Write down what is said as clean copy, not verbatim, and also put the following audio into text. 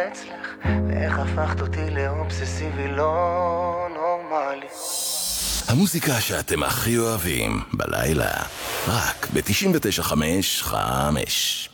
אצלך, ואיך הפכת אותי לאובססיבי לא נורמלי. המוזיקה שאתם הכי אוהבים בלילה, רק ב-99.5.